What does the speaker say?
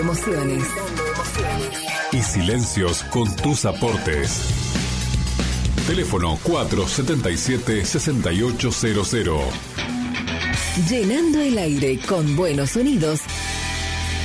Emociones. Y silencios con tus aportes. Teléfono 477-6800. Llenando el aire con buenos sonidos